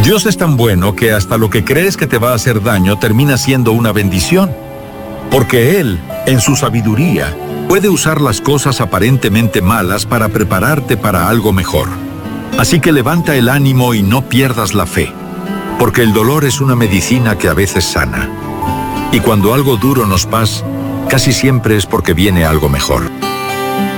Dios es tan bueno que hasta lo que crees que te va a hacer daño termina siendo una bendición. Porque Él, en su sabiduría, puede usar las cosas aparentemente malas para prepararte para algo mejor. Así que levanta el ánimo y no pierdas la fe, porque el dolor es una medicina que a veces sana. Y cuando algo duro nos pasa, casi siempre es porque viene algo mejor.